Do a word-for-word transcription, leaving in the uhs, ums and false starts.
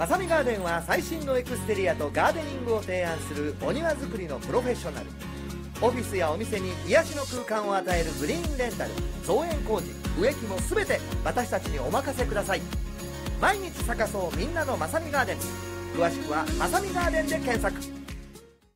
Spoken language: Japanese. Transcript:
まさみガーデンは最新のエクステリアとガーデニングを提案するお庭作りのプロフェッショナル。オフィスやお店に癒しの空間を与えるグリーンレンタル、造園工事、植木も全て私たちにお任せください。毎日咲かそうみんなのまさみガーデン。詳しくはまさみガーデンで検索。